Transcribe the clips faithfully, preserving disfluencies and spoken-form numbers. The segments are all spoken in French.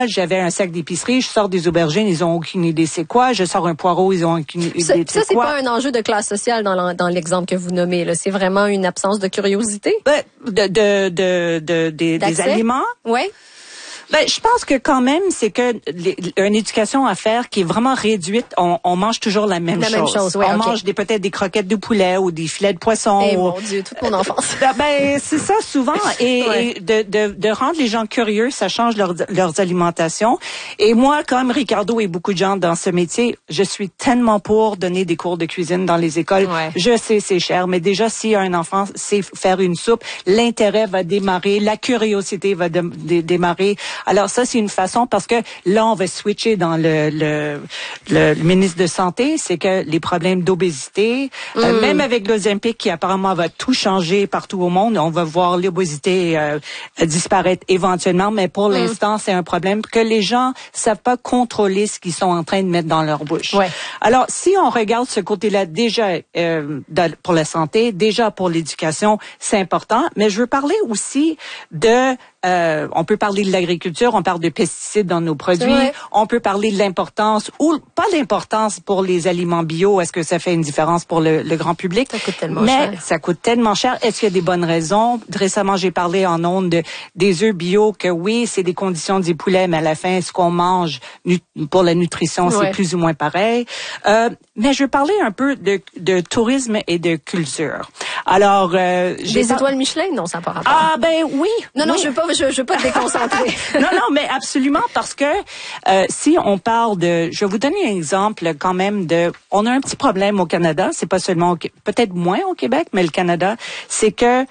J'avais un sac d'épicerie, je sors des aubergines, ils ont aucune idée c'est quoi. Je sors un poireau, ils ont aucune idée ça, c'est ça, c'est quoi. pas un enjeu de classe sociale dans, dans l'exemple que vous nommez, là. C'est vraiment une absence de curiosité. Ben, de, de, de, de, de des aliments. Oui. Ben, je pense que quand même, c'est que les, une éducation à faire qui est vraiment réduite. On, on mange toujours la même la chose. Même chose oui, on okay. mange des peut-être des croquettes de poulet ou des filets de poisson. Eh ou... mon Dieu, toute mon enfance. Ben, ben c'est ça souvent. Et, ouais. et de, de, de rendre les gens curieux, ça change leur, leurs alimentations. Et moi, comme Ricardo et beaucoup de gens dans ce métier, je suis tellement pour donner des cours de cuisine dans les écoles. Ouais. Je sais, c'est cher, mais déjà, si un enfant sait faire une soupe, l'intérêt va démarrer, la curiosité va de, de, démarrer. Alors ça, c'est une façon, parce que là, on va switcher dans le, le, le, le ministre de Santé, c'est que les problèmes d'obésité, mm. euh, même avec l'Ozempic qui apparemment va tout changer partout au monde, on va voir l'obésité euh, disparaître éventuellement, mais pour mm. l'instant, c'est un problème que les gens savent pas contrôler ce qu'ils sont en train de mettre dans leur bouche. Ouais. Alors, si on regarde ce côté-là déjà euh, pour la santé, déjà pour l'éducation, c'est important, mais je veux parler aussi de Euh, on peut parler de l'agriculture, on parle de pesticides dans nos produits, on peut parler de l'importance ou pas l'importance pour les aliments bio. Est-ce que ça fait une différence pour le, le grand public? Ça coûte tellement Mais cher. ça coûte tellement cher. Est-ce qu'il y a des bonnes raisons? Récemment, j'ai parlé en ondes de, des œufs bio, que oui, c'est des conditions du poulet, mais à la fin, ce qu'on mange pour la nutrition, ouais. c'est plus ou moins pareil. Euh, mais je veux parler un peu de, de tourisme et de culture. Alors, euh, j'ai des étoiles Michelin? Non, ça n'a pas rapport. Ah ben oui. Non, non, oui. je veux pas. Je, je veux pas te déconcentrer. non, non, mais absolument, parce que euh, si on parle de, je vais vous donner un exemple quand même de, on a un petit problème au Canada, c'est pas seulement, au, peut-être moins au Québec, mais le Canada, c'est que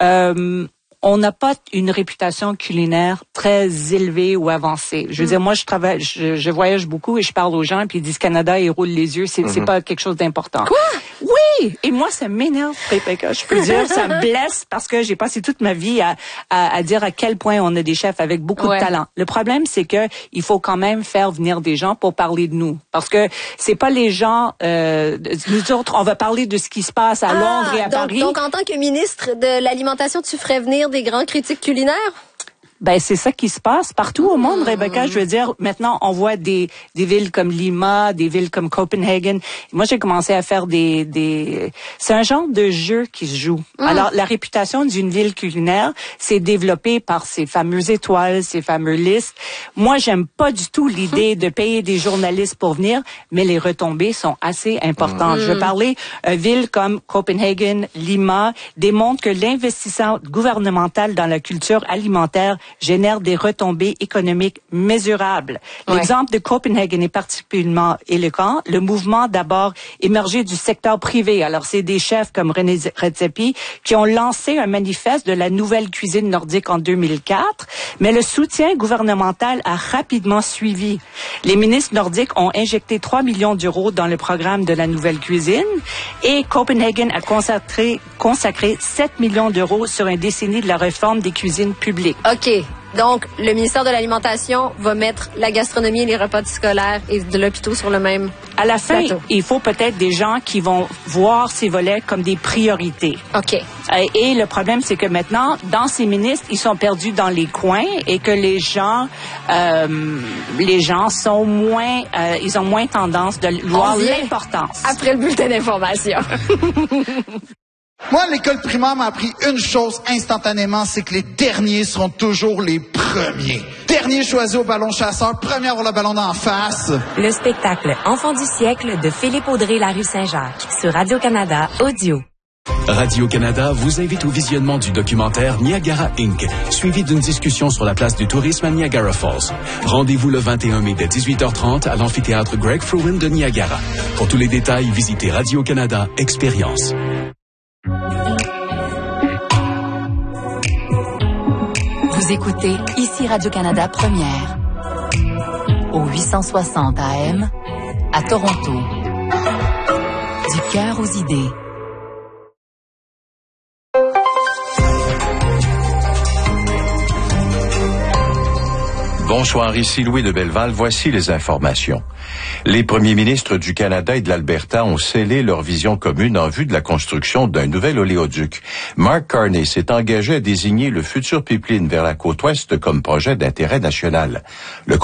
euh, on n'a pas une réputation culinaire très élevée ou avancée. Je veux mm. dire, moi, je travaille, je, je voyage beaucoup et je parle aux gens, puis ils disent Canada, ils roulent les yeux, c'est, mm-hmm. c'est pas quelque chose d'important. Quoi? Oui! Et moi, ça m'énerve, Rebecca, je peux dire, ça me blesse parce que j'ai passé toute ma vie à, à, à dire à quel point on a des chefs avec beaucoup ouais. de talent. Le problème, c'est que il faut quand même faire venir des gens pour parler de nous. Parce que c'est pas les gens, euh, nous autres, on va parler de ce qui se passe à ah, Londres et à donc, Paris. Donc, en tant que ministre de l'Alimentation, tu ferais venir des grands critiques culinaires? Ben c'est ça qui se passe partout au monde, Rebecca. Je veux dire, maintenant on voit des des villes comme Lima, des villes comme Copenhagen. Moi j'ai commencé à faire des des. C'est un genre de jeu qui se joue. Mm. Alors la réputation d'une ville culinaire s'est développée par ces fameuses étoiles, ces fameuses listes. Moi j'aime pas du tout l'idée de payer des journalistes pour venir, mais les retombées sont assez importantes. Mm. Je veux parler euh, villes comme Copenhagen, Lima démontrent que l'investissement gouvernemental dans la culture alimentaire génère des retombées économiques mesurables. Ouais. L'exemple de Copenhagen est particulièrement éloquent. Le mouvement d'abord émergé du secteur privé. Alors, c'est des chefs comme René Redzepi qui ont lancé un manifeste de la nouvelle cuisine nordique en deux mille quatre, mais le soutien gouvernemental a rapidement suivi. Les ministres nordiques ont injecté trois millions d'euros dans le programme de la nouvelle cuisine et Copenhagen a consacré, consacré sept millions d'euros sur une décennie de la réforme des cuisines publiques. OK. Donc, le ministère de l'Alimentation va mettre la gastronomie et les repas scolaires et de l'hôpital sur le même À la fin, plateau. Il faut peut-être des gens qui vont voir ces volets comme des priorités. OK. Et le problème, c'est que maintenant, dans ces ministres, ils sont perdus dans les coins et que les gens, euh, les gens sont moins, euh, ils ont moins tendance de voir l'importance. Après le bulletin d'information. Moi, l'école primaire m'a appris une chose instantanément, c'est que les derniers seront toujours les premiers. Dernier choisi au ballon chasseur, premier à avoir le ballon d'en face. Le spectacle Enfant du siècle de Philippe Audrey La Rue Saint-Jacques sur Radio-Canada Audio. Radio-Canada vous invite au visionnement du documentaire Niagara Incorporated, suivi d'une discussion sur la place du tourisme à Niagara Falls. Rendez-vous le vingt et un mai dès dix-huit heures trente à l'amphithéâtre Greg Fruin de Niagara. Pour tous les détails, visitez Radio-Canada Expérience. Vous écoutez ici Radio-Canada Première au huit cent soixante A M à Toronto. Du cœur aux idées. Bonsoir, ici Louis de Belleval. Voici les informations. Les premiers ministres du Canada et de l'Alberta ont scellé leur vision commune en vue de la construction d'un nouvel oléoduc. Mark Carney s'est engagé à désigner le futur pipeline vers la côte ouest comme projet d'intérêt national. Le